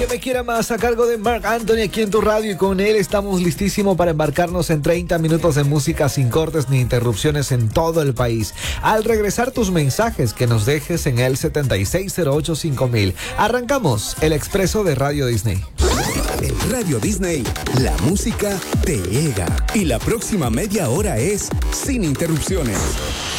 Que me quiera más, a cargo de Marc Anthony aquí en tu radio, y con él estamos listísimos para embarcarnos en 30 minutos de música sin cortes ni interrupciones en todo el país. Al regresar, tus mensajes que nos dejes en el 76085000. Arrancamos el expreso de Radio Disney. En Radio Disney, la música te llega y la próxima media hora es sin interrupciones.